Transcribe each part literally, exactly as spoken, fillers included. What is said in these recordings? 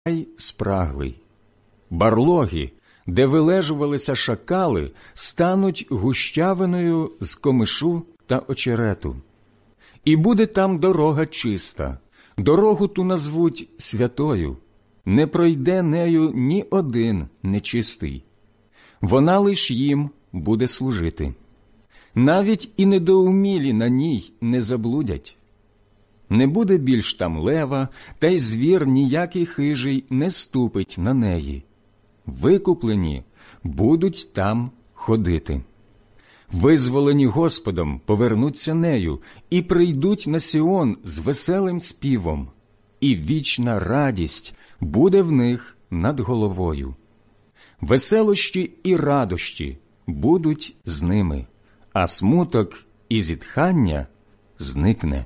рай спраглий. Барлоги, де вилежувалися шакали, стануть гущавиною з комишу та очерету. І буде там дорога чиста, дорогу ту назвуть святою, не пройде нею ні один нечистий. Вона лиш їм буде служити. Навіть і недоумілі на ній не заблудять. Не буде більш там лева, та й звір ніякий хижий не ступить на неї. Викуплені будуть там ходити. Визволені Господом повернуться нею і прийдуть на Сіон з веселим співом, і вічна радість буде в них над головою. Веселощі і радощі будуть з ними, а смуток і зітхання зникне.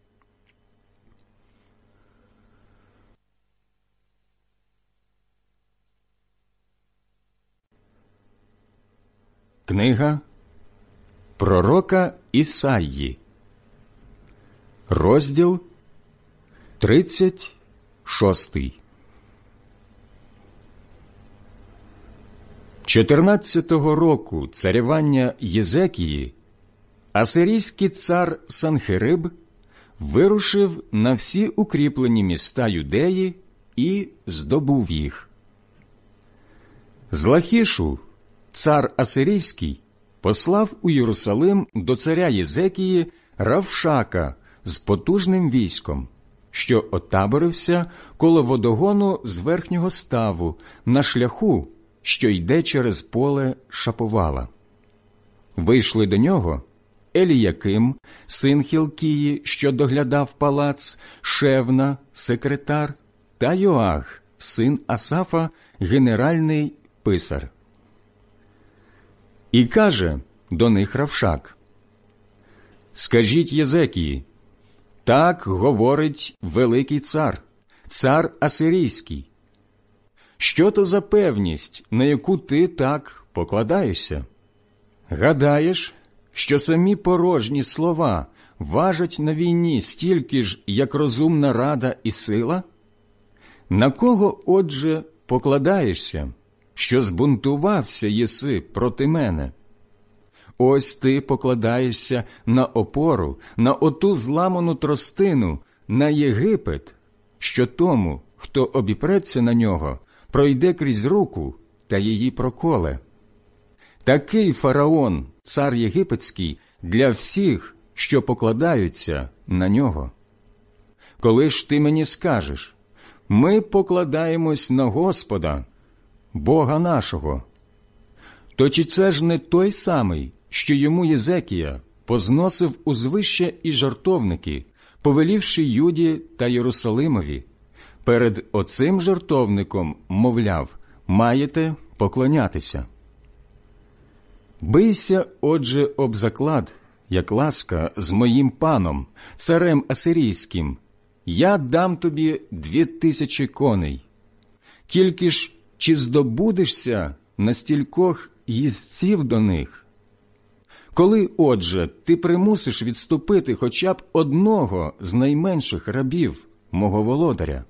Книга пророка Ісаї, розділ тридцять шостий. Чотирнадцятого року царювання Єзекії асирійський цар Санхериб вирушив на всі укріплені міста Юдеї і здобув їх. З Лахішу цар асирійський послав у Єрусалим до царя Єзекії Равшака з потужним військом, що отаборився коло водогону з верхнього ставу на шляху, що йде через поле Шаповала. Вийшли до нього Еліяким, син Хілкії, що доглядав палац, Шевна, секретар, та Йоах, син Асафа, генеральний писар. І каже до них Равшак: «Скажіть Єзекії, так говорить великий цар, цар асирійський. Що то за певність, на яку ти так покладаєшся? Гадаєш, що самі порожні слова важать на війні стільки ж, як розумна рада і сила? На кого, отже, покладаєшся, що збунтувався єси проти мене? Ось ти покладаєшся на опору, на оту зламану тростину, на Єгипет, що тому, хто обіпреться на нього, пройде крізь руку та її проколе. Такий фараон, цар єгипетський, для всіх, що покладаються на нього. Коли ж ти мені скажеш: ми покладаємось на Господа, Бога нашого, то чи це ж не той самий, що йому Єзекія позносив узвище і жартовники, повелівши Юді та Єрусалимові, перед оцим жартовником, мовляв, маєте поклонятися? Бийся, отже, об заклад, як ласка, з моїм паном, царем асирійським, я дам тобі дві тисячі коней. Тільки ж чи здобудешся на стількох їздців до них? Коли, отже, ти примусиш відступити хоча б одного з найменших рабів мого володаря?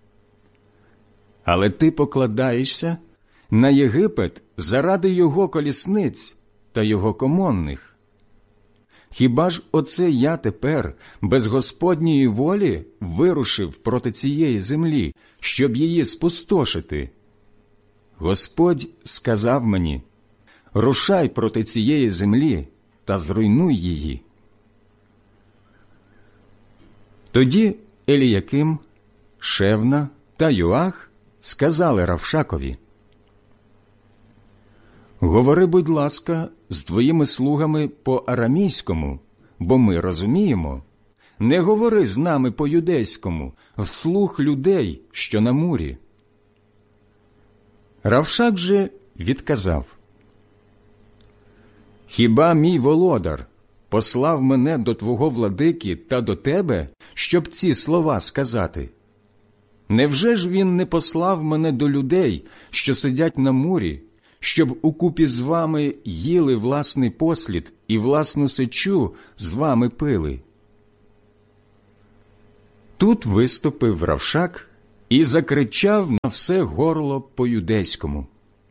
Але ти покладаєшся на Єгипет заради його колісниць та його комонних. Хіба ж оце я тепер без Господньої волі вирушив проти цієї землі, щоб її спустошити? Господь сказав мені: рушай проти цієї землі та зруйнуй її. Тоді Еліяким, Шевна та Йоах сказали Равшакові: говори, будь ласка, з твоїми слугами по-арамійському, бо ми розуміємо. Не говори з нами по-юдейському, вслух людей, що на мурі. Равшак же відказав: хіба мій володар послав мене до твого владики та до тебе, щоб ці слова сказати? Невже ж він не послав мене до людей, що сидять на мурі, щоб укупі з вами їли власний послід і власну сечу з вами пили? Тут виступив Равшак і закричав на все горло по-юдейському: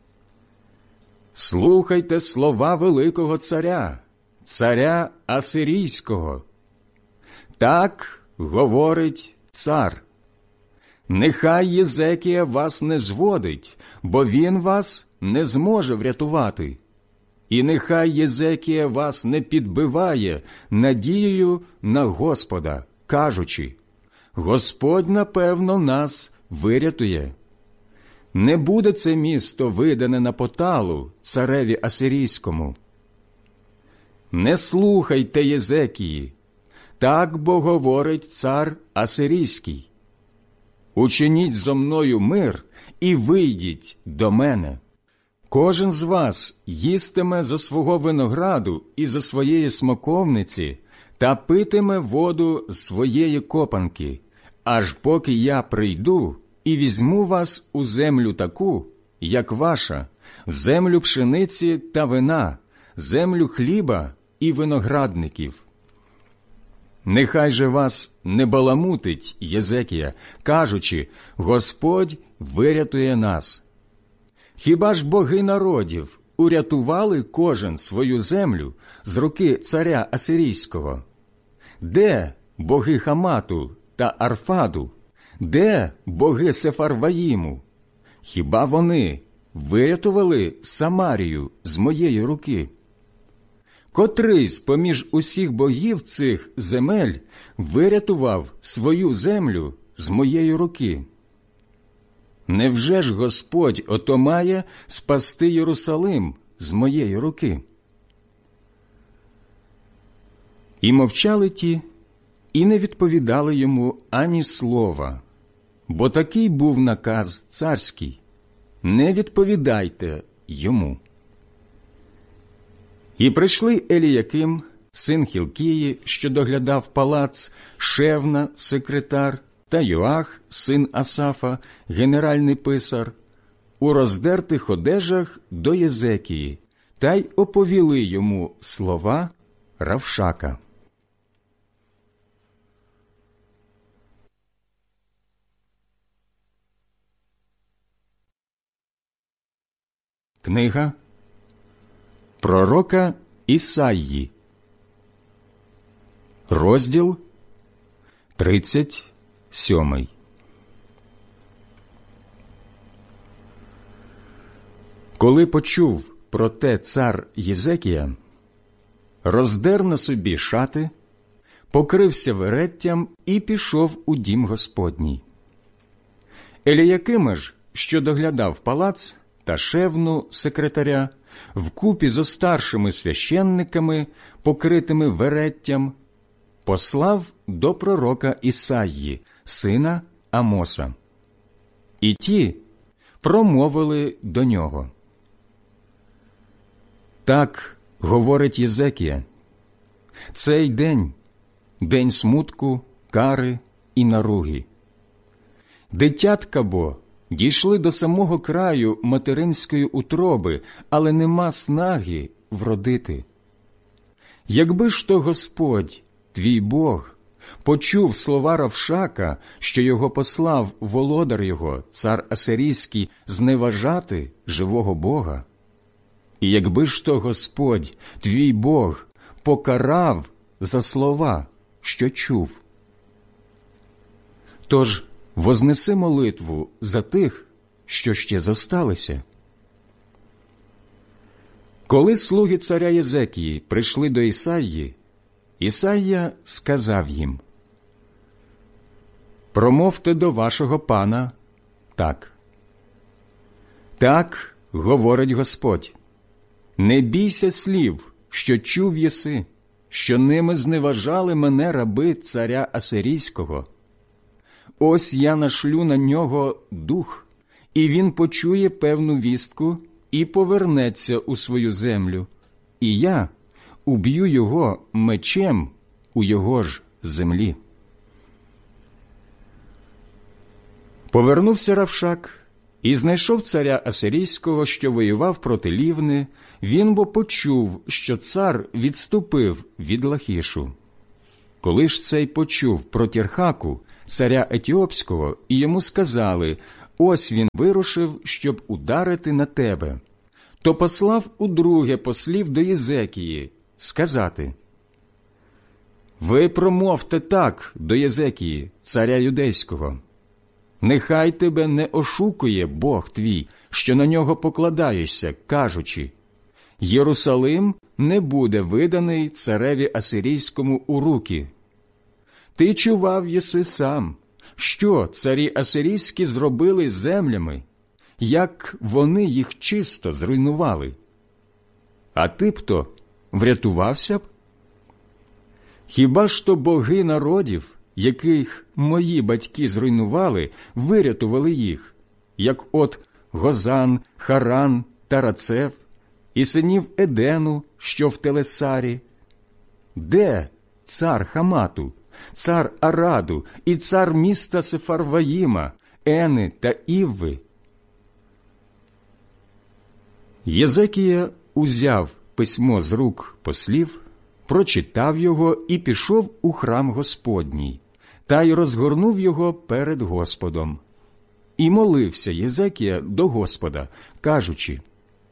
«Слухайте слова великого царя, царя Асирійського. Так говорить цар: нехай Єзекія вас не зводить, бо він вас не зможе врятувати. І нехай Єзекія вас не підбиває надією на Господа, кажучи: Господь, напевно, нас вирятує. Не буде це місто видане на поталу цареві Асирійському. Не слухайте Єзекії, так бо говорить цар Асирійський. Учиніть зо мною мир і вийдіть до мене. Кожен з вас їстиме зо свого винограду і зо своєї смоковниці та питиме воду з своєї копанки, аж поки я прийду і візьму вас у землю таку, як ваша, в землю пшениці та вина, землю хліба і виноградників. Нехай же вас не баламутить Єзекія, кажучи: Господь вирятує нас. Хіба ж боги народів урятували кожен свою землю з руки царя Асирійського? Де боги Хамату та Арфаду? Де боги Сефарваїму? Хіба вони вирятували Самарію з моєї руки? Котрий з-поміж усіх богів цих земель вирятував свою землю з моєї руки? Невже ж Господь ото має спасти Єрусалим з моєї руки? І мовчали ті, і не відповідали йому ані слова, бо такий був наказ царський: не відповідайте йому. І прийшли Еліяким, син Хілкії, що доглядав палац, Шевна, секретар, та Йоах, син Асафа, генеральний писар, у роздертих одежах до Єзекії, та й оповіли йому слова Равшака. Книга пророка Ісаї, розділ тридцять сьомий. Коли почув про те цар Єзекія, роздер на собі шати, покрився вереттям і пішов у дім Господній. Еліякима ж, що доглядав палац, та Шевну, секретаря, вкупі зо старшими священниками, покритими вереттям, послав до пророка Ісаї, сина Амоса. І ті промовили до нього: «Так говорить Єзекія, цей день – день смутку, кари і наруги. Дитятка бо дійшли до самого краю материнської утроби, але нема снаги вродити. Якби ж то Господь, твій Бог, почув слова Равшака, що його послав володар його, цар Асирійський, зневажати живого Бога, і якби ж то Господь, твій Бог, покарав за слова, що чув. Тож вознеси молитву за тих, що ще зосталися». Коли слуги царя Єзекії прийшли до Ісаї, Ісая сказав їм: «Промовте до вашого пана так. Так говорить Господь: не бійся слів, що чув єси, що ними зневажали мене раби царя Асирійського. Ось я нашлю на нього дух, і він почує певну вістку і повернеться у свою землю, і я уб'ю його мечем у його ж землі». Повернувся Равшак і знайшов царя Асирійського, що воював проти Лівни. Він бо почув, що цар відступив від Лахішу. Коли ж цей почув про Тірхаку, царя Етіопського, і йому сказали: ось він вирушив, щоб ударити на тебе. То послав удруге послів до Єзекії сказати: ви промовте так до Єзекії, царя Юдейського: нехай тебе не ошукує Бог твій, що на нього покладаєшся, кажучи: Єрусалим не буде виданий цареві Асирійському у руки. Ти чував єси сам, що царі асирійські зробили з землями, як вони їх чисто зруйнували. А ти б то врятувався б? Хіба ж то боги народів, яких мої батьки зруйнували, вирятували їх, як от Гозан, Харан та Рацев, і синів Едену, що в Телесарі? Де цар Хамату, цар Араду і цар міста Сефарваїма, Ени та Івви? Єзекія узяв письмо з рук послів, прочитав його і пішов у храм Господній, та й розгорнув його перед Господом. І молився Єзекія до Господа, кажучи: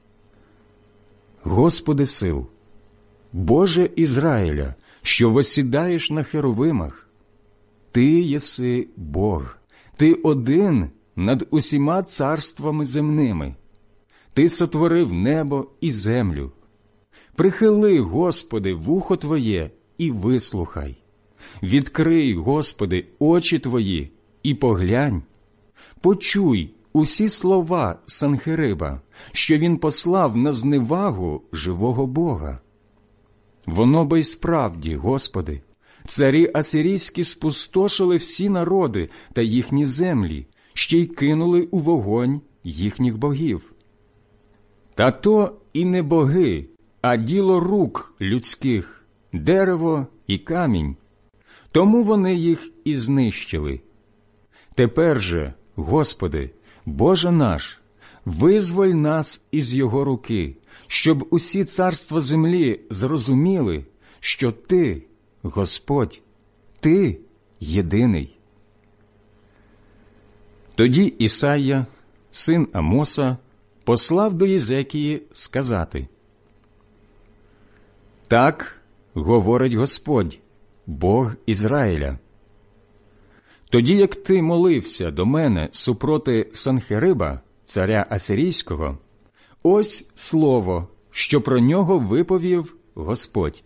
Господи сил, Боже Ізраїля, що восідаєш на херовимах, Ти єси Бог, Ти один над усіма царствами земними. Ти сотворив небо і землю. Прихили, Господи, вухо Твоє і вислухай. Відкрий, Господи, очі Твої і поглянь. Почуй усі слова Санхериба, що він послав на зневагу живого Бога. Воно бо й справді, Господи, царі асирійські спустошили всі народи та їхні землі, ще й кинули у вогонь їхніх богів. Та то і не боги, а діло рук людських, дерево і камінь. Тому вони їх і знищили. Тепер же, Господи, Боже наш, визволь нас із його руки, щоб усі царства землі зрозуміли, що Ти, Господь, Ти єдиний. Тоді Ісайя, син Амоса, послав до Єзекії сказати: так говорить Господь, Бог Ізраїля. Тоді, як ти молився до мене супроти Санхериба, царя Асирійського, ось слово, що про нього виповів Господь.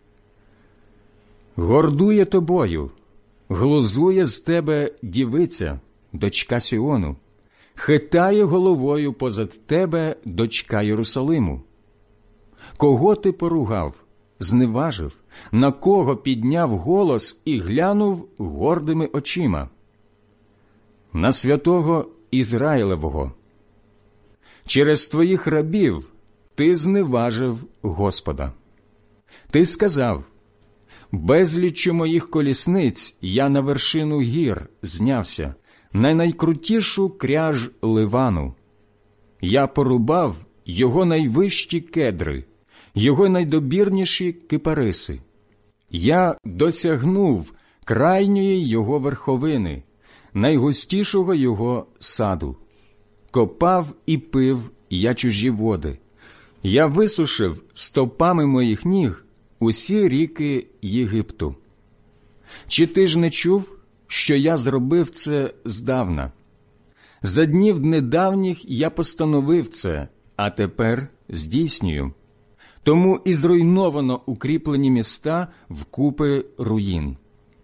Гордує тобою, глузує з тебе дівиця, дочка Сіону, хитає головою позад тебе дочка Єрусалиму. Кого ти поругав, зневажив, на кого підняв голос і глянув гордими очима? На святого Ізраїлевого. Через твоїх рабів ти зневажив Господа. Ти сказав: безліччю моїх колісниць я на вершину гір знявся, на найкрутішу кряж Ливану. Я порубав його найвищі кедри, його найдобірніші кипариси. Я досягнув крайньої його верховини, найгустішого його саду. Копав і пив я чужі води. Я висушив стопами моїх ніг усі ріки Єгипту. Чи ти ж не чув, що я зробив це здавна? За днів недавніх я постановив це, а тепер здійснюю. Тому і зруйновано укріплені міста вкупи руїн.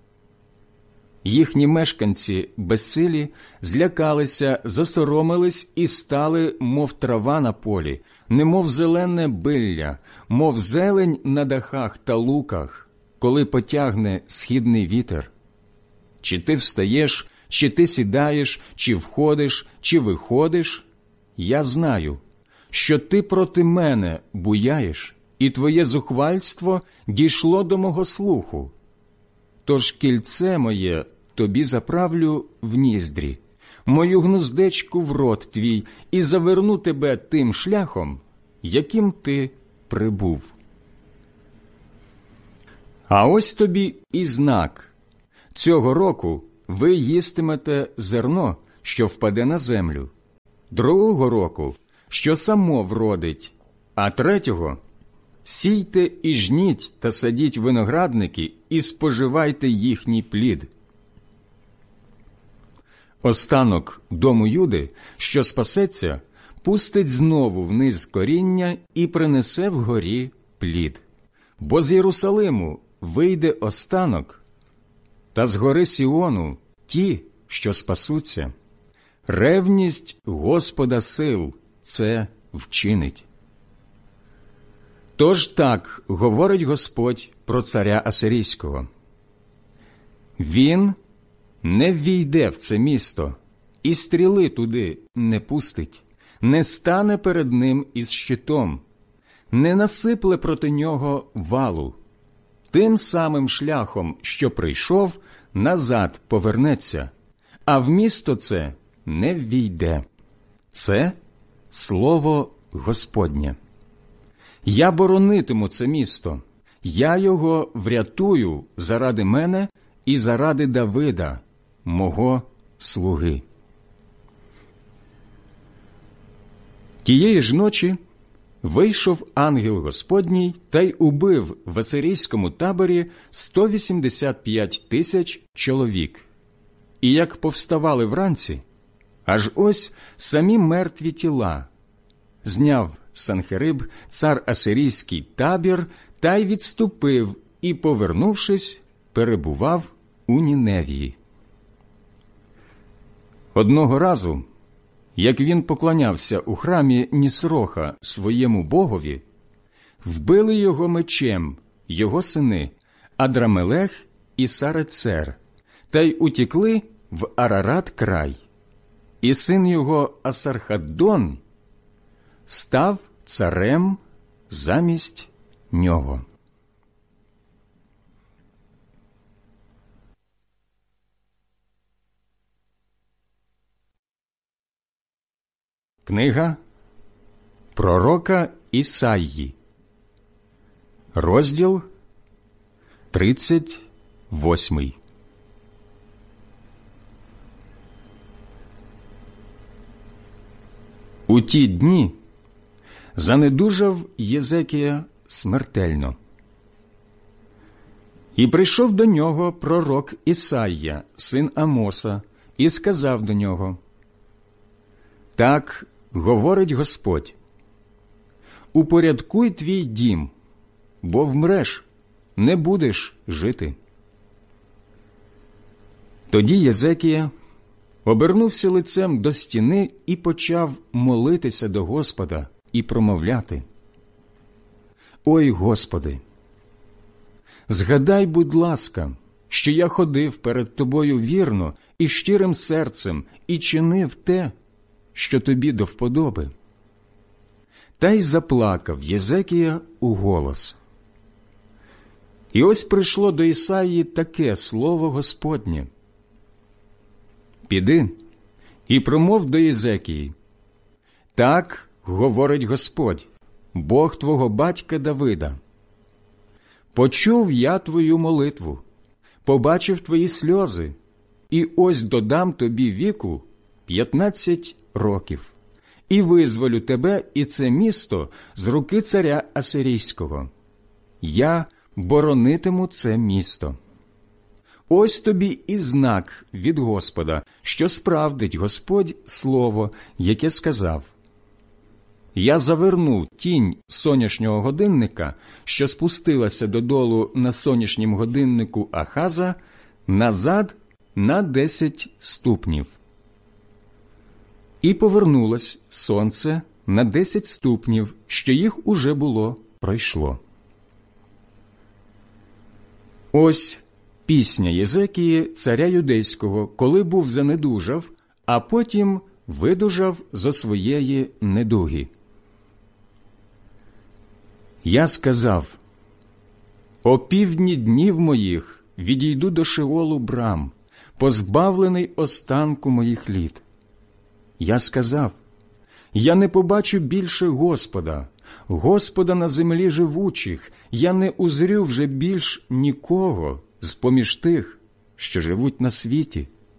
Їхні мешканці безсилі злякалися, засоромились і стали, мов трава на полі, немов зелене билля, мов зелень на дахах та луках, коли потягне східний вітер. Чи ти встаєш, чи ти сідаєш, чи входиш, чи виходиш, я знаю, що ти проти мене буяєш, і твоє зухвальство дійшло до мого слуху. Тож кільце моє тобі заправлю в ніздрі, мою гнуздечку в рот твій, і заверну тебе тим шляхом, яким ти прибув. А ось тобі і знак. Цього року ви їстимете зерно, що впаде на землю, другого року, що само вродить, а третього – сійте і жніть та садіть виноградники і споживайте їхній плід. Останок дому Юди, що спасеться, пустить знову вниз коріння і принесе вгорі плід. Бо з Єрусалиму вийде останок, та з гори Сіону ті, що спасуться. Ревність Господа сил це вчинить. Тож так говорить Господь про царя Асирійського. Він не ввійде в це місто, і стріли туди не пустить, не стане перед ним із щитом, не насипле проти нього валу. Тим самим шляхом, що прийшов, назад повернеться, а в місто це не ввійде. Це слово Господнє. Я боронитиму це місто, я його врятую заради мене і заради Давида, мого слуги. Тієї ж ночі вийшов ангел Господній та й убив в асирійському таборі сто вісімдесят п'ять тисяч чоловік. І як повставали вранці, аж ось самі мертві тіла. Зняв Санхериб, цар асирійський, табір та й відступив і, повернувшись, перебував у Ніневії. Одного разу, як він поклонявся у храмі Нісроха своєму богові, вбили його мечем його сини Адрамелех і Сарецер, та й утікли в Арарат край. І син його Асархаддон став царем замість нього. Книга пророка Ісаї, розділ тридцять восьмий. У ті дні занедужав Єзекія смертельно. І прийшов до нього пророк Ісайя, син Амоса, і сказав до нього: «Так говорить Господь, упорядкуй твій дім, бо вмреш, не будеш жити». Тоді Єзекія обернувся лицем до стіни і почав молитися до Господа і промовляти: «Ой, Господи, згадай, будь ласка, що я ходив перед Тобою вірно і щирим серцем і чинив те, що Тобі до вподоби». Та й заплакав Єзекія у голос. І ось прийшло до Ісаї таке слово Господнє: «Піди і промов до Єзекії: так говорить Господь, Бог твого батька Давида. Почув я твою молитву, побачив твої сльози, і ось додам тобі віку п'ятнадцять років, і визволю тебе і це місто з руки царя Асирійського. Я боронитиму це місто. Ось тобі і знак від Господа, що справдить Господь слово, яке сказав: я заверну тінь сонячного годинника, що спустилася додолу на сонячнім годиннику Ахаза, назад на десять ступнів. І повернулось сонце на десять ступнів, що їх уже було пройшло». Ось пісня Єзекії, царя юдейського, коли був занедужав, а потім видужав зо своєї недуги. Я сказав: «О півдні днів моїх відійду до Шеолу брам, позбавлений останку моїх літ. Я сказав: я не побачу більше Господа, Господа на землі живучих, я не узрю вже більш нікого з-поміж тих, що живуть на світі.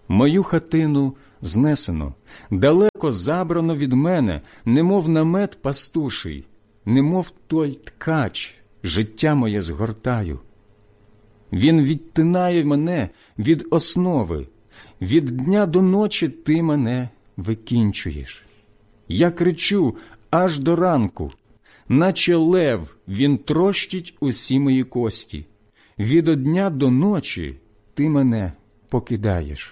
Мою хатину знесено, далеко забрано від мене, немов намет пастуший, немов той ткач, життя моє згортаю. Він відтинає мене від основи, від дня до ночі ти мене викінчуєш. Я кричу аж до ранку, наче лев він трощить усі мої кості. Від одня до ночі ти мене покидаєш.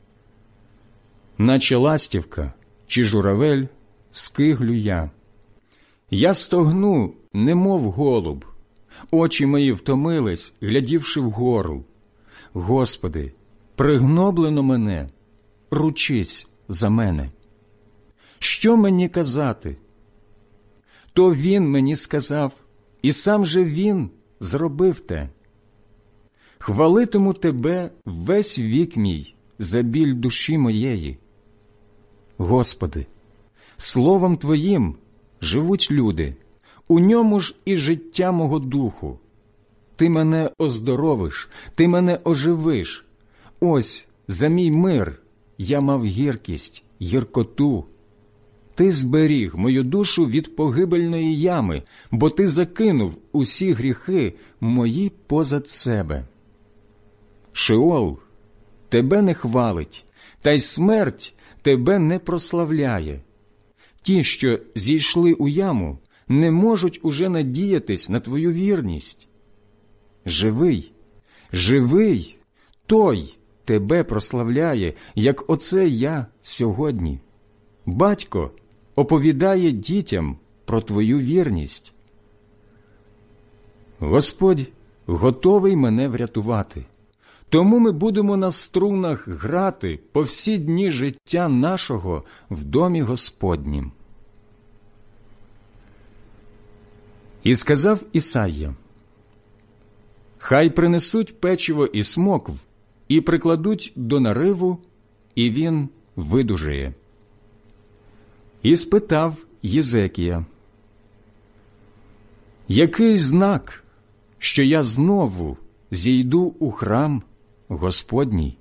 Наче ластівка чи журавель скиглю я. Я стогну, немов голуб, очі мої втомились, глядівши вгору. Господи, пригноблено мене, ручись за мене. Що мені казати? То він мені сказав, і сам же він зробив те. Хвалитиму тебе весь вік мій за біль душі моєї. Господи, словом Твоїм живуть люди, у ньому ж і життя мого духу. Ти мене оздоровиш, ти мене оживиш. Ось за мій мир я мав гіркість, гіркоту. Ти зберіг мою душу від погибельної ями, бо ти закинув усі гріхи мої позад себе. Шеол тебе не хвалить, та й смерть тебе не прославляє. Ті, що зійшли у яму, не можуть уже надіятись на твою вірність. Живий, живий, той тебе прославляє, як оце я сьогодні. Батько оповідає дітям про твою вірність. Господь готовий мене врятувати. Тому ми будемо на струнах грати по всі дні життя нашого в домі Господнім. І сказав Ісайя: «Хай принесуть печиво і смокв, і прикладуть до нариву, і він видужає». І спитав Єзекія: «Який знак, що я знову зійду у храм Господній?»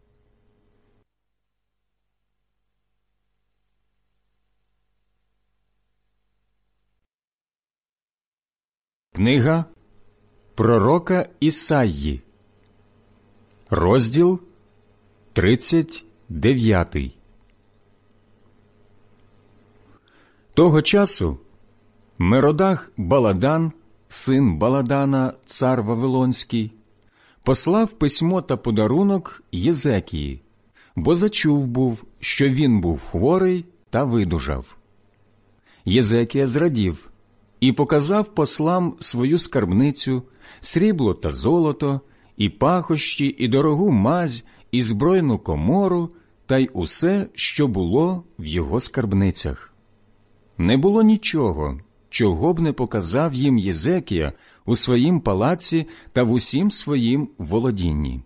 Книга пророка Ісайї, розділ тридцять дев'ятий. Того часу Меродах Баладан, син Баладана, цар Вавилонський, послав письмо та подарунок Єзекії, бо зачув був, що він був хворий та видужав. Єзекія зрадів і показав послам свою скарбницю, срібло та золото, і пахощі, і дорогу мазь, і збройну комору, та й усе, що було в його скарбницях. Не було нічого, чого б не показав їм Єзекія у своїм палаці та в усім своїм володінні.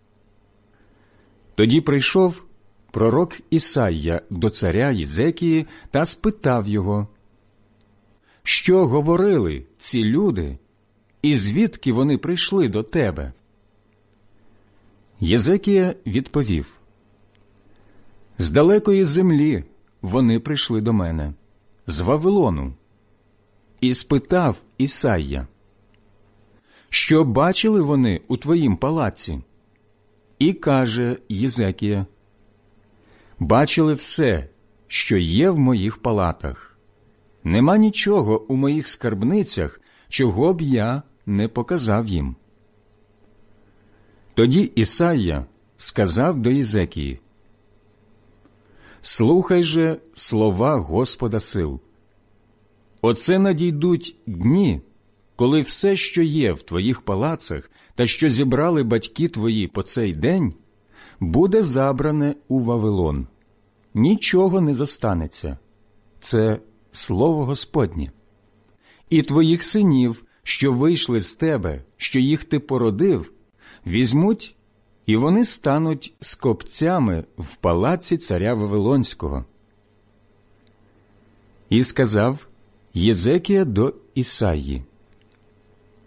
Тоді прийшов пророк Ісайя до царя Єзекії та спитав його: «Що говорили ці люди, і звідки вони прийшли до тебе?» Єзекія відповів: «З далекої землі вони прийшли до мене, з Вавилону». І спитав Ісайя: «Що бачили вони у твоїм палаці?» І каже Єзекія: «Бачили все, що є в моїх палатах. Нема нічого у моїх скарбницях, чого б я не показав їм». Тоді Ісайя сказав до Єзекії: «Слухай же слова Господа сил. Оце надійдуть дні, коли все, що є в твоїх палацах та що зібрали батьки твої по цей день, буде забране у Вавилон. Нічого не зостанеться. Це слово Господнє. І твоїх синів, що вийшли з тебе, що їх ти породив, візьмуть, і вони стануть скопцями в палаці царя Вавилонського». І сказав Єзекія до Ісаї: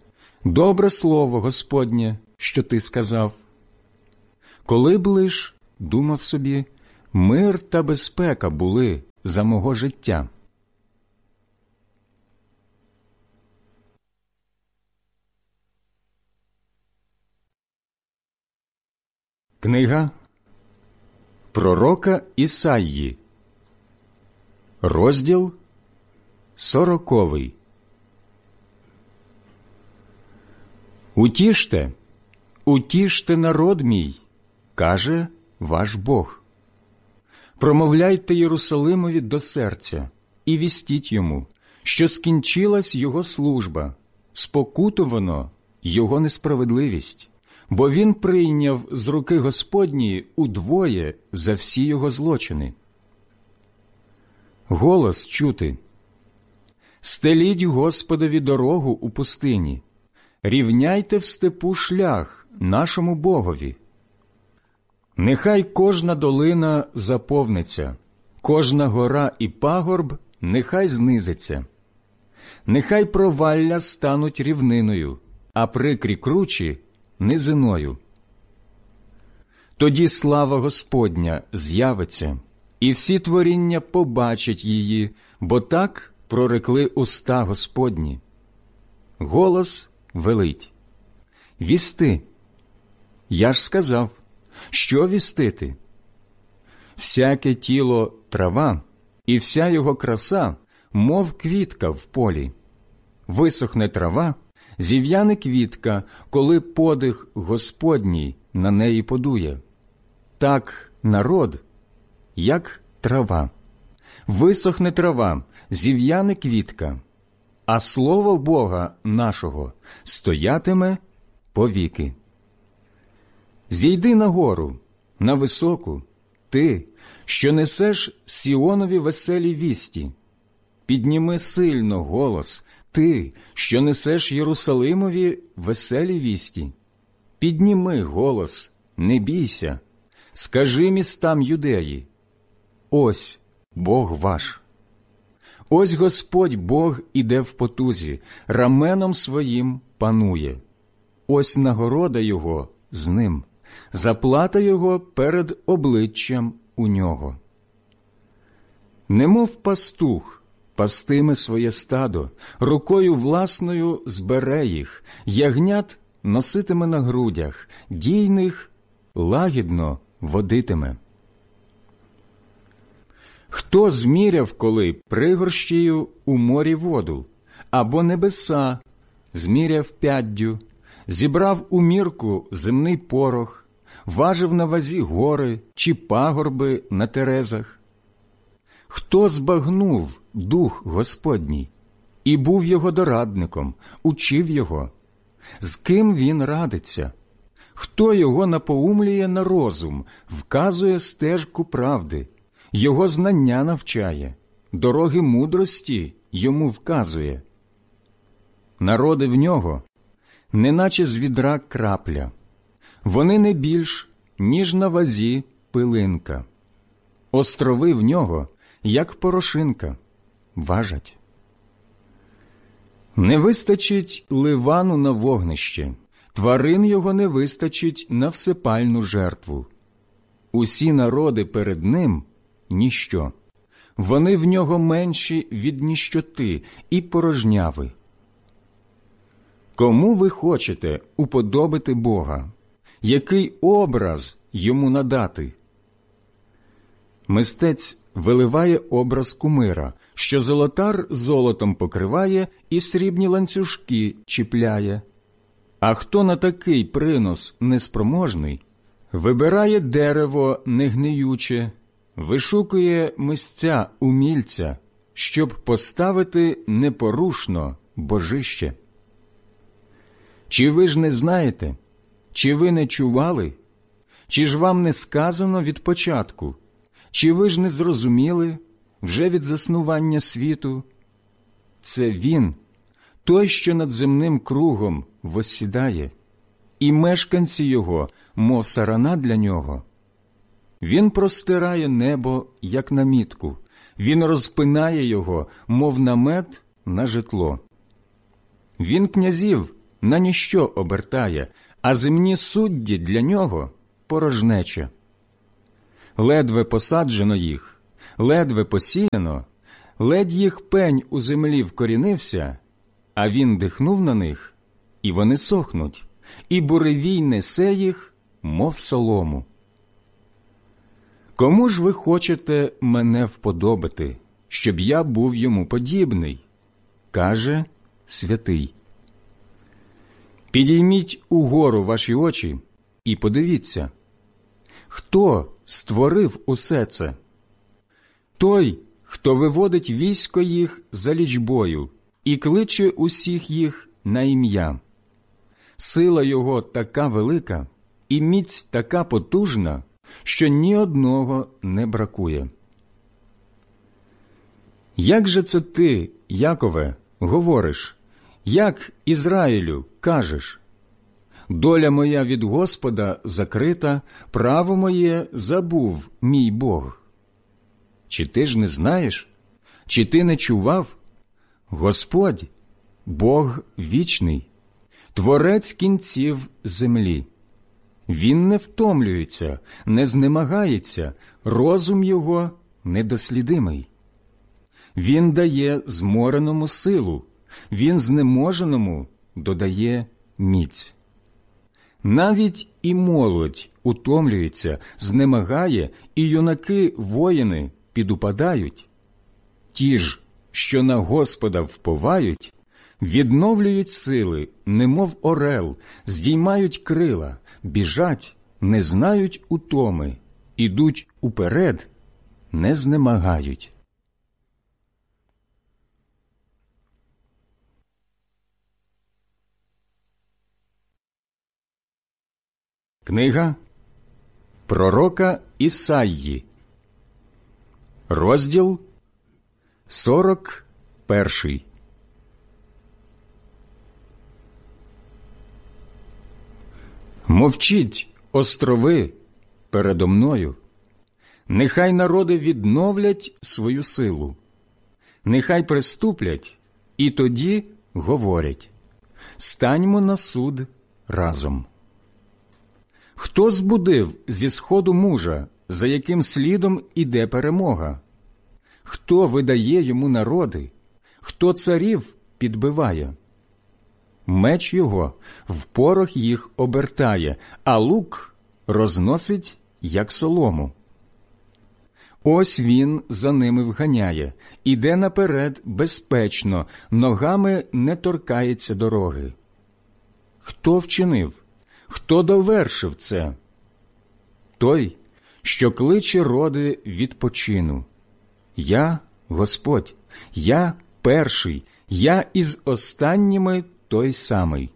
«Добре слово Господнє, що ти сказав. Коли б лиш думав собі, мир та безпека були за мого життя. Книга пророка Ісаї, розділ сороковий. «Утіште, утіште народ мій, каже ваш Бог. Промовляйте Єрусалимові до серця і вістіть йому, що скінчилась його служба, спокутувано його несправедливість, бо він прийняв з руки Господньої удвоє за всі його злочини». Голос чути: «Стеліть Господові дорогу у пустині, рівняйте в степу шлях нашому Богові. Нехай кожна долина заповниться, кожна гора і пагорб нехай знизиться. Нехай провалля стануть рівниною, а прикрі кручі – низиною. Тоді слава Господня з'явиться, і всі творіння побачать її, бо так прорекли уста Господні. Голос велить: вісти. Я ж сказав, що вістити? Всяке тіло трава, і вся його краса, мов квітка в полі. Висохне трава, зів'яне квітка, коли подих Господній на неї подує. Так народ, як трава. Висохне трава, зів'яне квітка, а слово Бога нашого стоятиме повіки. Зійди на гору, на високу, ти, що несеш Сіонові веселі вісті. Підніми сильно голос, ти, що несеш Єрусалимові веселі вісті. Підніми голос, не бійся, скажи містам Юдеї: ось Бог ваш. Ось Господь Бог іде в потузі, раменом своїм панує. Ось нагорода Його з ним, заплата Його перед обличчям у нього. Немов пастух пастиме своє стадо, рукою власною збере їх, ягнят носитиме на грудях, дійних лагідно водитиме. Хто зміряв коли пригорщею у морі воду, або небеса зміряв п'яддю, зібрав у мірку земний порох, важив на вазі гори чи пагорби на терезах? Хто збагнув дух Господній і був його дорадником, учив його? З ким він радиться? Хто його напоумлює на розум, вказує стежку правди, його знання навчає, дороги мудрості йому вказує? Народи в нього, неначе з відра крапля, вони не більш, ніж на вазі пилинка. Острови в нього, як порошинка, важать. Не вистачить ливану на вогнище, тварин його не вистачить на всепальну жертву. Усі народи перед ним – ніщо. Вони в нього менші від ніщоти і порожняви. Кому ви хочете уподобити Бога? Який образ йому надати? Мистець виливає образ кумира, що золотар золотом покриває і срібні ланцюжки чіпляє. А хто на такий принос неспроможний, вибирає дерево негниюче, вишукує мисця умільця, щоб поставити непорушно божище. Чи ви ж не знаєте? Чи ви не чували? Чи ж вам не сказано від початку? Чи ви ж не зрозуміли вже від заснування світу? Це Він, той, що над земним кругом воссідає, і мешканці його, мов сарана для нього. Він простирає небо, як намітку, він розпинає його, мов намет на житло. Він князів на ніщо обертає, а земні судді для нього – порожнеча. ледве посаджено їх, ледве посіяно, ледь їх пень у землі вкорінився, а він дихнув на них, і вони сохнуть, і буревій несе їх, мов солому. Кому ж ви хочете мене вподобати, щоб я був йому подібний? Каже святий. Підійміть угору ваші очі і подивіться, хто створив усе це? Той, хто виводить військо їх за лічбою і кличе усіх їх на ім'я. Сила його така велика і міць така потужна, що ні одного не бракує. Як же це ти, Якове, говориш, як Ізраїлю кажеш? Доля моя від Господа закрита, право моє забув мій Бог. Чи ти ж не знаєш? Чи ти не чував? Господь, Бог вічний, Творець кінців землі. Він не втомлюється, не знемагається, розум його недослідимий. Він дає змореному силу, він знеможеному додає міць. Навіть і молодь утомлюється, знемагає, і юнаки-воїни підупадають. Ті ж, що на Господа вповають, відновлюють сили, немов орел, здіймають крила, біжать, не знають утоми, ідуть уперед, не знемагають. Книга пророка Ісаї, розділ сорок перший. Мовчіть, острови, передо мною, нехай народи відновлять свою силу, нехай приступлять, і тоді говорять, станьмо на суд разом. Хто збудив зі сходу мужа, за яким слідом іде перемога? Хто видає йому народи? Хто царів підбиває? Меч його в порох їх обертає, а лук розносить, як солому. Ось він за ними вганяє, іде наперед безпечно, ногами не торкається дороги. Хто вчинив? Хто довершив це? Той, що кличе роди відпочину. Я, Господь, я перший, я із останніми той самий.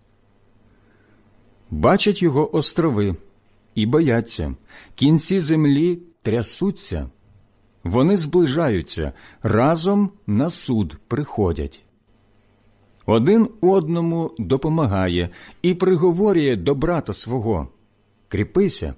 Бачать його острови і бояться, кінці землі трясуться. Вони зближаються, разом на суд приходять. Один одному допомагає і приговорює до брата свого. Кріпися.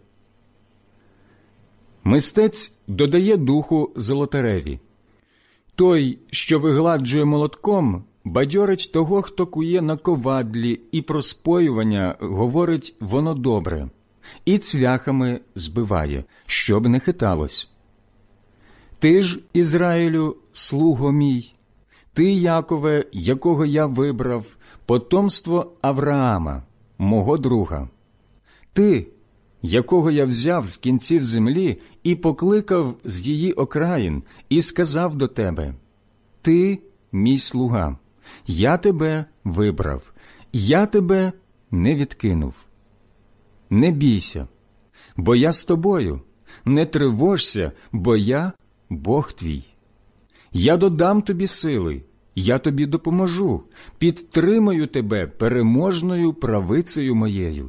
Мистець додає духу золотареві. Той, що вигладжує молотком, бадьорить того, хто кує на ковадлі, і про споювання говорить воно добре, і цвяхами збиває, щоб не хиталось. Ти ж, Ізраїлю, слуго мій, ти, Якове, якого я вибрав, потомство Авраама, мого друга. Ти, якого я взяв з кінців землі і покликав з її окраїн, і сказав до тебе, ти, мій слуга, я тебе вибрав, я тебе не відкинув. Не бійся, бо я з тобою, не тривожся, бо я Бог твій. Я додам тобі сили, я тобі допоможу, підтримаю тебе переможною правицею моєю.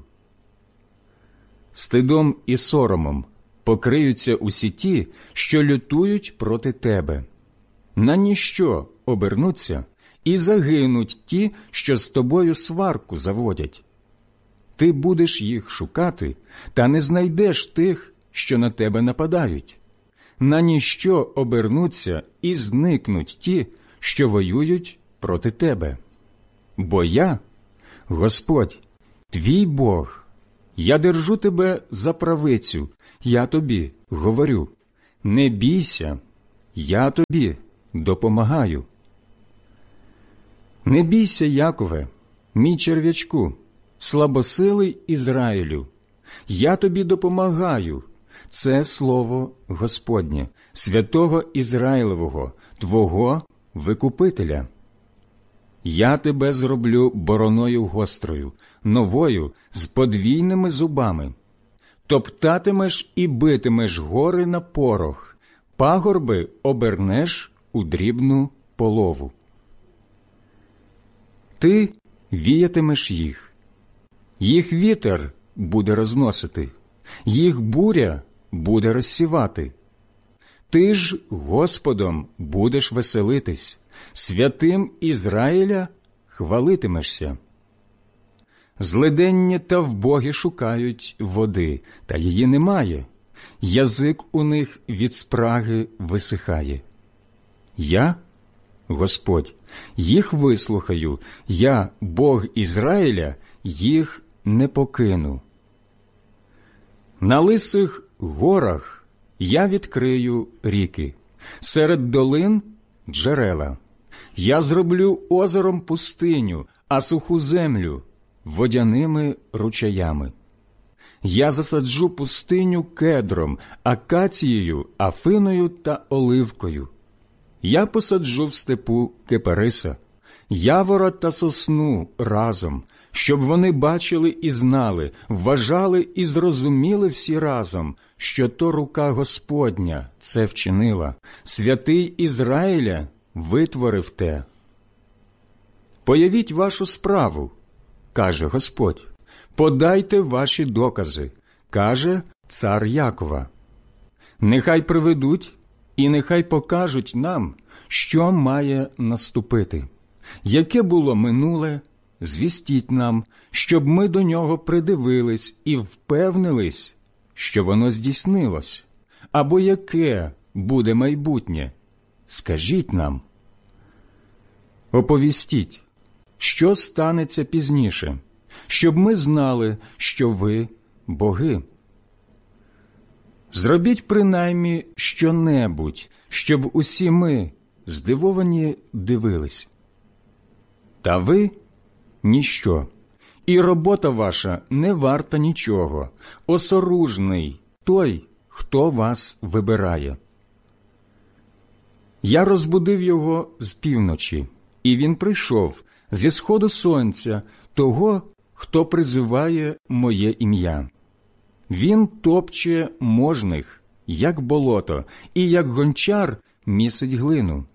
Стидом і соромом покриються усі ті, що лютують проти тебе. На ніщо обернуться, і загинуть ті, що з тобою сварку заводять. Ти будеш їх шукати, та не знайдеш тих, що на тебе нападають. На ніщо обернуться і зникнуть ті, що воюють проти тебе. Бо я, Господь, твій Бог, я держу тебе за правицю, я тобі говорю, не бійся, я тобі допомагаю. Не бійся, Якове, мій черв'ячку, слабосилий Ізраїлю, я тобі допомагаю. Це слово Господнє, святого Ізраїлевого, твого Викупителя. Я тебе зроблю бороною гострою, новою, з подвійними зубами. Топтатимеш і битимеш гори на порох, пагорби обернеш у дрібну полову. Ти віятимеш їх, їх вітер буде розносити, їх буря буде розсівати. Ти ж Господом будеш веселитись, святим Ізраїля хвалитимешся. Злиденні та вбогі шукають води, та її немає. Язик у них від спраги висихає. Я, Господь, їх вислухаю, я, Бог Ізраїля, їх не покину. На лисих горах я відкрию ріки, серед долин – джерела. Я зроблю озером пустиню, а суху землю – водяними ручаями. Я засаджу пустиню кедром, акацією, афиною та оливкою. Я посаджу в степу кипариса, явора та сосну разом, щоб вони бачили і знали, вважали і зрозуміли всі разом, що то рука Господня це вчинила, святий Ізраїля витворив те. Появіть вашу справу, каже Господь, подайте ваші докази, каже цар Якова. Нехай приведуть і нехай покажуть нам, що має наступити. Яке було минуле, звістіть нам, щоб ми до нього придивились і впевнились, що воно здійснилось. Або яке буде майбутнє, скажіть нам. Оповістіть, що станеться пізніше, щоб ми знали, що ви – боги. Зробіть принаймні що-небудь, щоб усі ми, здивовані, дивились. Та ви – ніщо, і робота ваша не варта нічого, осоружний той, хто вас вибирає. Я розбудив його з півночі, і він прийшов зі сходу сонця, того, хто призиває моє ім'я. Він топче можних, як болото, і як гончар місить глину.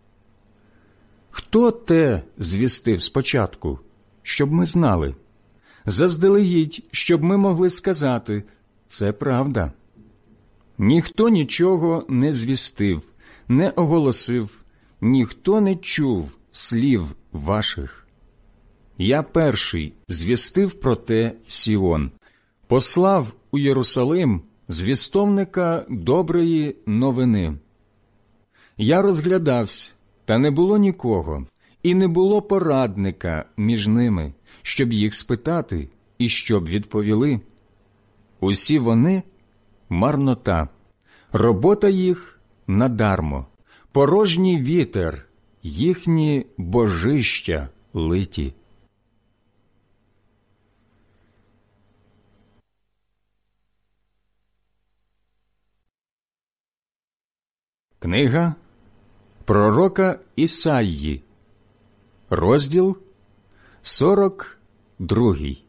Хто те звістив спочатку, щоб ми знали? Заздалегідь, щоб ми могли сказати – це правда. Ніхто нічого не звістив, не оголосив, ніхто не чув слів ваших. Я перший звістив про те Сіон, послав у Єрусалим звістовника доброї новини. Я розглядався, та не було нікого, і не було порадника між ними, щоб їх спитати і щоб відповіли. Усі вони – марнота, робота їх – надармо, порожній вітер, їхні божища литі. Книга пророка Ісаї, розділ сорок другий.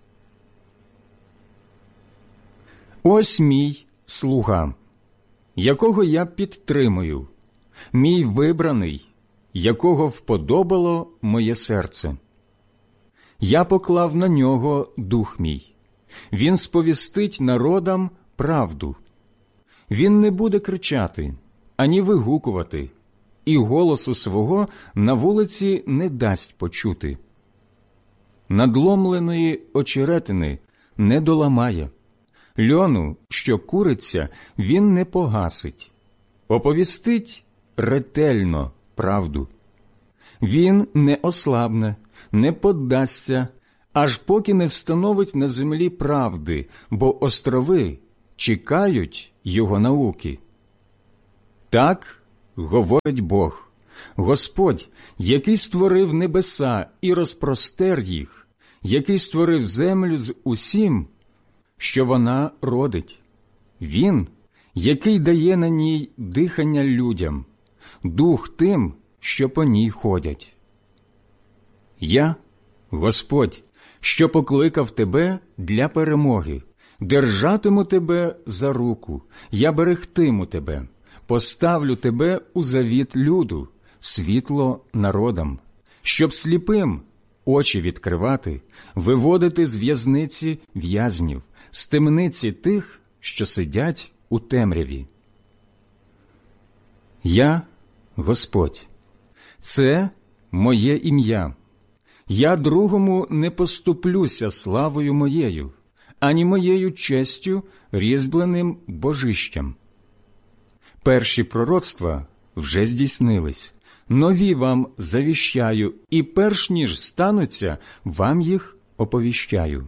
Ось мій слуга, якого я підтримую, мій вибраний, якого вподобало моє серце. Я поклав на нього дух мій. Він сповістить народам правду. Він не буде кричати, ані вигукувати, і голосу свого на вулиці не дасть почути. Надломленої очеретини не доламає, льону, що куриться, він не погасить, оповістить ретельно правду. Він не ослабне, не поддасться, аж поки не встановить на землі правди, бо острови чекають його науки. Так говорить Бог, Господь, який створив небеса і розпростер їх, який створив землю з усім, що вона родить. Він, який дає на ній дихання людям, дух тим, що по ній ходять. Я, Господь, що покликав тебе для перемоги, держатиму тебе за руку, я берегтиму тебе, поставлю тебе у завіт люду, світло народам, щоб сліпим очі відкривати, виводити з в'язниці в'язнів, з темниці тих, що сидять у темряві. Я, Господь, це моє ім'я. Я другому не поступлюся славою моєю, ані моєю честю різьбленим божищем. Перші пророцтва вже здійснились, нові вам завіщаю, і перш ніж стануться, вам їх оповіщаю.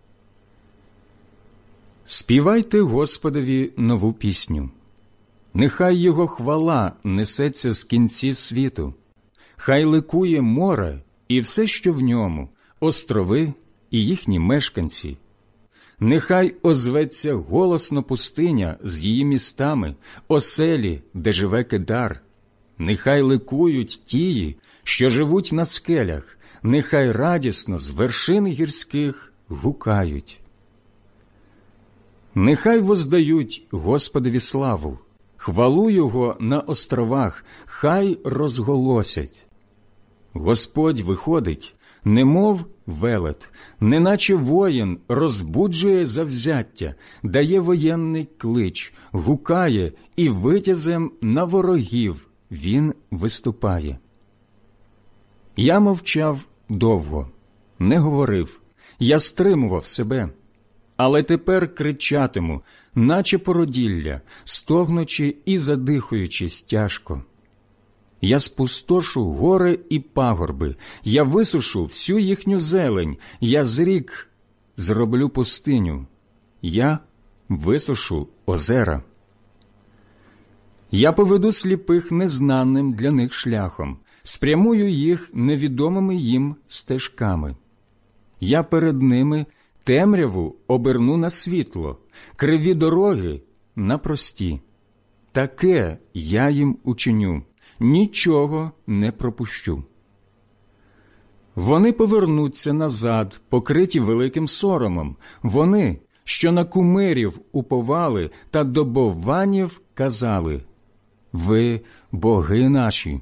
Співайте Господові нову пісню. Нехай Його хвала несеться з кінців світу. Хай ликує море і все, що в ньому, острови і їхні мешканці. Нехай озветься голосно пустиня з її містами, оселі, де живе Кедар. Нехай ликують тії, що живуть на скелях, нехай радісно з вершин гірських гукають. Нехай воздають Господові славу, хвалу Його на островах, хай розголосять. Господь виходить, немов велет, неначе воїн розбуджує завзяття, дає воєнний клич, гукає, і витязем на ворогів він виступає. Я мовчав довго, не говорив, я стримував себе, але тепер кричатиму, наче породілля, стогнучи і задихуючись тяжко. Я спустошу гори і пагорби, я висушу всю їхню зелень, я зрік зроблю пустиню, я висушу озера. Я поведу сліпих незнаним для них шляхом, спрямую їх невідомими їм стежками. Я перед ними темряву оберну на світло, криві дороги на прості. Таке я їм учиню, нічого не пропущу. Вони повернуться назад, покриті великим соромом. Вони, що на кумирів уповали та до бовванів казали: «Ви – боги наші».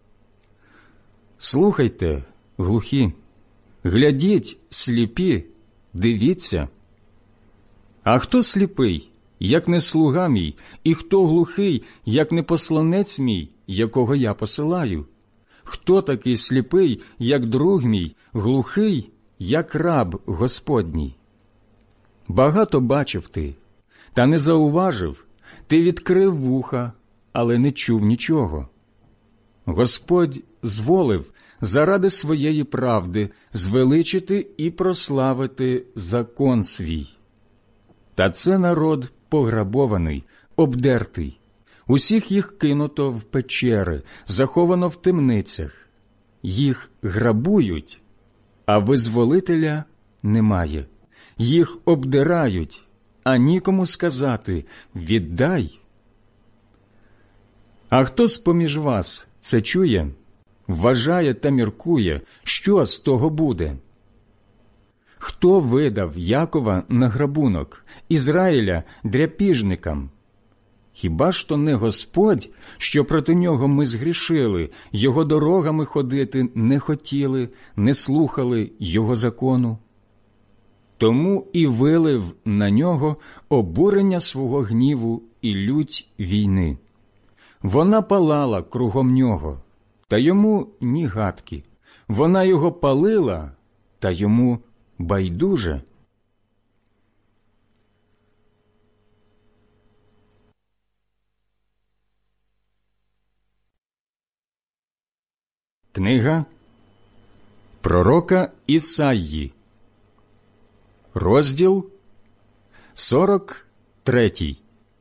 Слухайте, глухі, глядіть, сліпі, дивіться. А хто сліпий, як не слуга мій, і хто глухий, як не посланець мій, якого я посилаю? Хто такий сліпий, як друг мій, глухий, як раб Господній? Багато бачив ти, та не зауважив, ти відкрив вуха, але не чув нічого. Господь зволив заради своєї правди звеличити і прославити закон свій. Та це народ пограбований, обдертий. Усіх їх кинуто в печери, заховано в темницях. Їх грабують, а визволителя немає. Їх обдирають, а нікому сказати «віддай». А хто з-поміж вас це чує, вважає та міркує, що з того буде? Хто видав Якова на грабунок, Ізраїля дряпіжникам? Хіба ж то не Господь, що проти нього ми згрішили, його дорогами ходити не хотіли, не слухали його закону? Тому і вилив на нього обурення свого гніву і лють війни. Вона палала кругом нього, та йому ні гадки. Вона його палила, та йому байдуже. Книга пророка Ісаї, розділ сорок третій.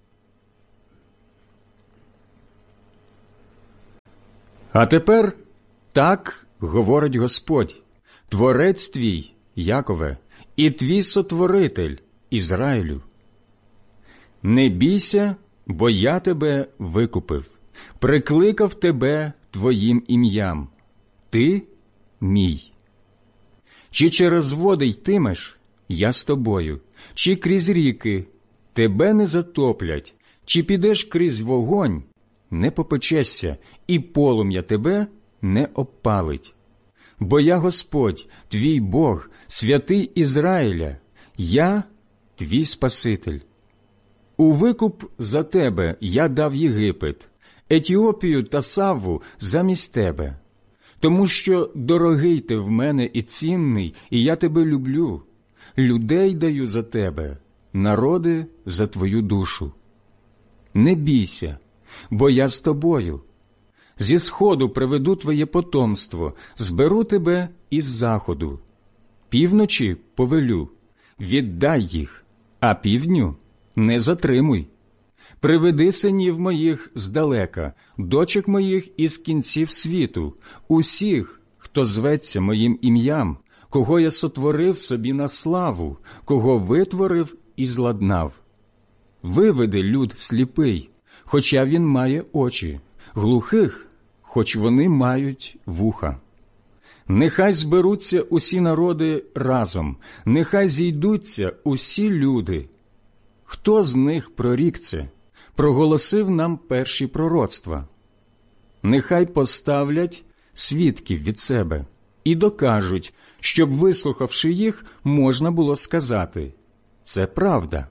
А тепер так говорить Господь, Творець твій, Якове, і твій Сотворитель, Ізраїлю. Не бійся, бо я тебе викупив, прикликав тебе твоїм ім'ям. Ти мій. Чи через води йтимеш, я з тобою, чи крізь ріки, тебе не затоплять, чи підеш крізь вогонь, не попечешся, і полум'я тебе не обпалить. Бо я Господь, твій Бог, святий Ізраїля, я твій Спаситель. У викуп за тебе я дав Єгипет, Етіопію та Савву замість тебе. Тому що дорогий ти в мене і цінний, і я тебе люблю. Людей даю за тебе, народи за твою душу. Не бійся, бо я з тобою. Зі сходу приведу твоє потомство, зберу тебе із заходу. Півночі повелю, віддай їх, а півдню не затримуй. Приведи синів моїх здалека, дочок моїх із кінців світу, усіх, хто зветься моїм ім'ям, кого я сотворив собі на славу, кого витворив і зладнав. Виведи люд сліпий, хоча він має очі, глухих, хоч вони мають вуха. Нехай зберуться усі народи разом, нехай зійдуться усі люди. Хто з них прорік це? Проголосив нам перші пророцтва. Нехай поставлять свідків від себе і докажуть, щоб, вислухавши їх, можна було сказати – це правда.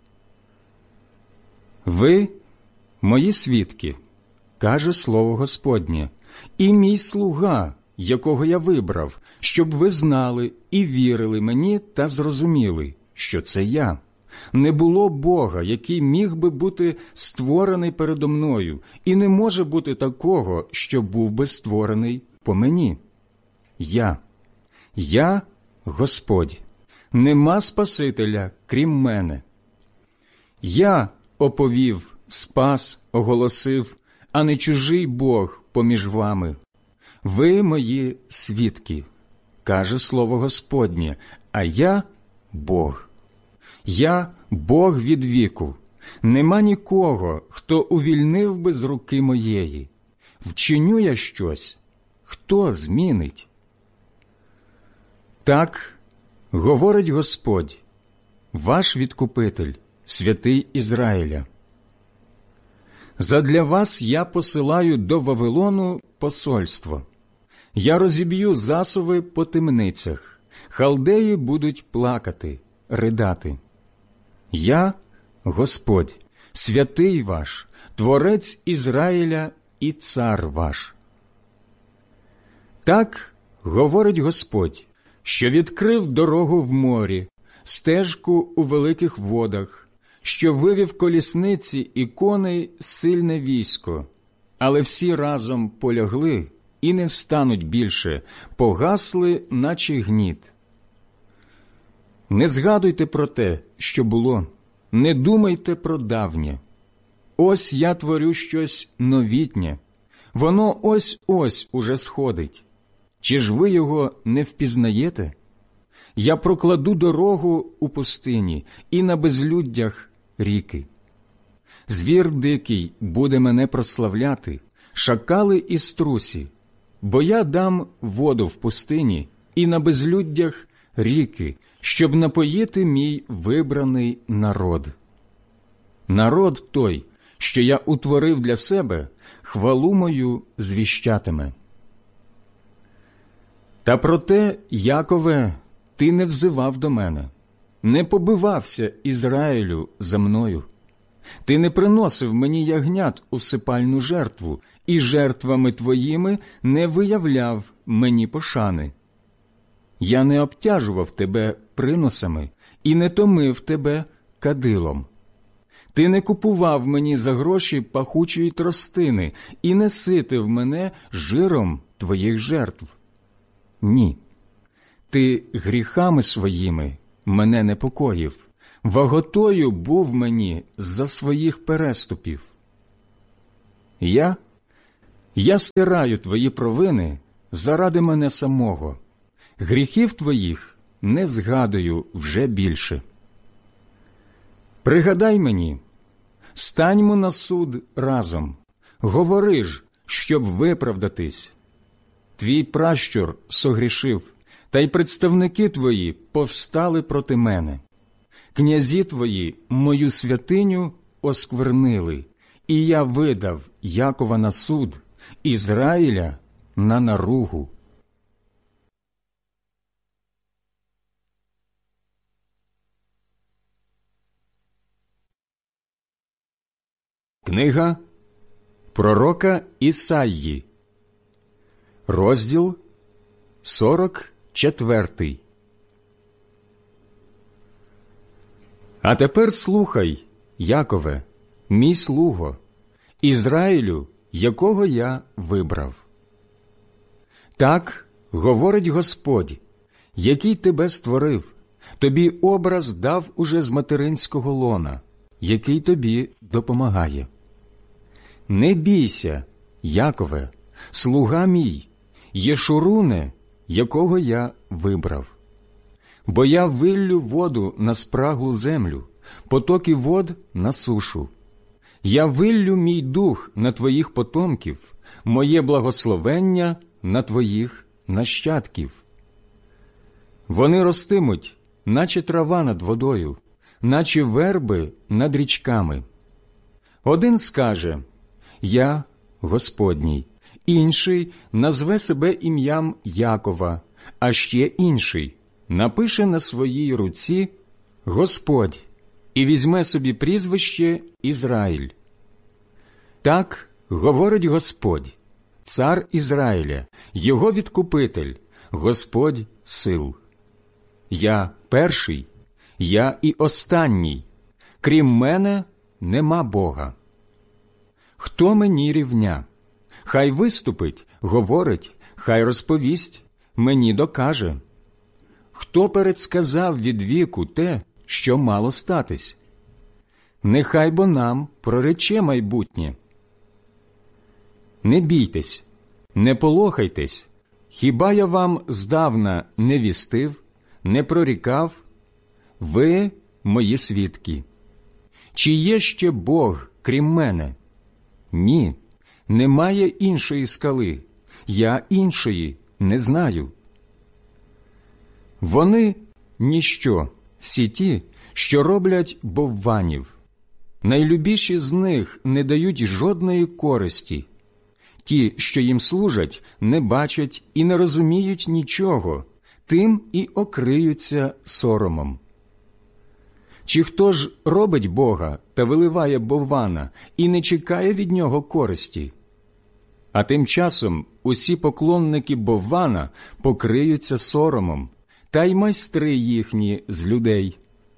Ви – мої свідки, каже слово Господнє, і мій слуга, якого я вибрав, щоб ви знали і вірили мені та зрозуміли, що це я. Не було Бога, який міг би бути створений передо мною, і не може бути такого, що був би створений по мені. Я, я Господь, нема Спасителя, крім мене. Я оповів, спас, оголосив, а не чужий Бог поміж вами. Ви мої свідки, каже слово Господнє, а я Бог. Я Бог від віку, нема нікого, хто увільнив би з руки моєї. Вчиню я щось, хто змінить? Так говорить Господь, ваш Відкупитель, святий Ізраїля. Задля вас я посилаю до Вавилону посольство. Я розіб'ю засуви по темницях, халдеї будуть плакати, ридати. Я – Господь, святий ваш, Творець Ізраїля і цар ваш. Так говорить Господь, що відкрив дорогу в морі, стежку у великих водах, що вивів колісниці і коней сильне військо, але всі разом полягли і не встануть більше, погасли, наче гніт. Не згадуйте про те, що було, не думайте про давнє. Ось я творю щось новітнє, воно ось-ось уже сходить. Чи ж ви його не впізнаєте? Я прокладу дорогу у пустині і на безлюддях ріки. Звір дикий буде мене прославляти, шакали і струсі, бо я дам воду в пустині і на безлюддях ріки, щоб напоїти мій вибраний народ. Народ той, що я утворив для себе, хвалу мою звіщатиме. Та проте, Якове, ти не взивав до мене, не побивався, Ізраїлю, за мною. Ти не приносив мені ягнят у сипальну жертву, і жертвами твоїми не виявляв мені пошани. Я не обтяжував тебе приносами і не томив тебе кадилом. Ти не купував мені за гроші пахучої тростини і не ситив мене жиром твоїх жертв. Ні, ти гріхами своїми мене непокоїв, ваготою був мені за своїх переступів. Я, я стираю твої провини заради мене самого, гріхів твоїх не згадую вже більше. Пригадай мені, станьмо на суд разом, говори ж, щоб виправдатись. Твій пращур согрішив, та й представники твої повстали проти мене. Князі твої мою святиню осквернили, і я видав Якова на суд, Ізраїля на наругу. Книга пророка Ісаї, розділ сорок четвертий. А тепер слухай, Якове, мій слуго, Ізраїлю, якого я вибрав. Так говорить Господь, який тебе створив, тобі образ дав уже з материнського лона, який тобі допомагає. Не бійся, Якове, слуга мій, Єшуруне, якого я вибрав. Бо я виллю воду на спраглу землю, потоки вод на сушу. Я виллю мій дух на твоїх потомків, моє благословення на твоїх нащадків. Вони ростимуть, наче трава над водою, наче верби над річками. Один скаже: «Я Господній», інший назве себе ім'ям Якова, а ще інший напише на своїй руці «Господь» і візьме собі прізвище Ізраїль. Так говорить Господь, цар Ізраїля, його відкупитель, Господь сил. Я перший, я і останній, крім мене нема Бога. Хто мені рівня? Хай виступить, говорить, хай розповість, мені докаже. Хто передсказав від віку те, що мало статись? Нехай бо нам прорече майбутнє. Не бійтесь, не полохайтесь, хіба я вам здавна не вістив, не прорікав? Ви мої свідки. Чи є ще Бог, крім мене? Ні, немає іншої скали, я іншої не знаю. Вони – ніщо, всі ті, що роблять бовванів. Найлюбіші з них не дають жодної користі. Ті, що їм служать, не бачать і не розуміють нічого, тим і окриються соромом. Чи хто ж робить Бога та виливає боввана і не чекає від нього користі? А тим часом усі поклонники боввана покриються соромом, та й майстри їхні з людей.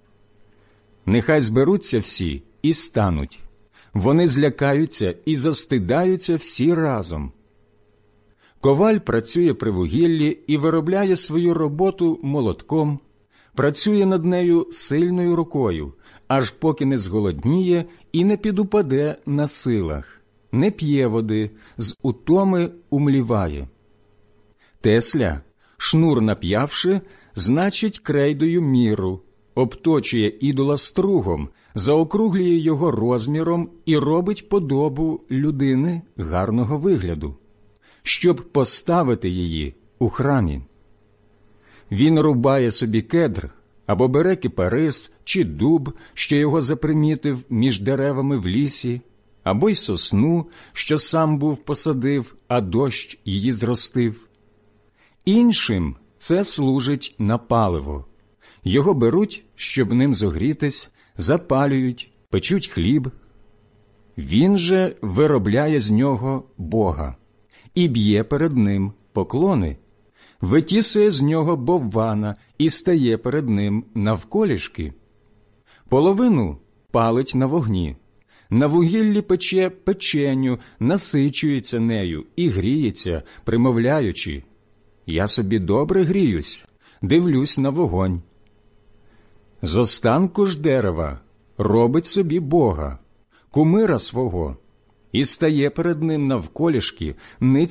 Нехай зберуться всі і стануть. Вони злякаються і застидаються всі разом. Коваль працює при вугіллі і виробляє свою роботу молотком, працює над нею сильною рукою, аж поки не зголодніє і не підупаде на силах, не п'є води, з утоми умліває. Тесля, шнур нап'явши, значить крейдою міру, обточує ідола стругом, заокруглює його розміром і робить подобу людини гарного вигляду, щоб поставити її у храмі. Він рубає собі кедр, або бере кипарис чи дуб, що його запримітив між деревами в лісі, або й сосну, що сам був посадив, а дощ її зростив. Іншим це служить на паливо. Його беруть, щоб ним зогрітись, запалюють, печуть хліб. Він же виробляє з нього Бога і б'є перед ним поклони, витісує з нього боввана і стає перед ним навколішки. Половину палить на вогні, на вугіллі пече печеню, насичується нею і гріється, примовляючи: «Я собі добре гріюсь, дивлюсь на вогонь». З останку ж дерева робить собі бога, кумира свого, і стає перед ним навколішки, ниць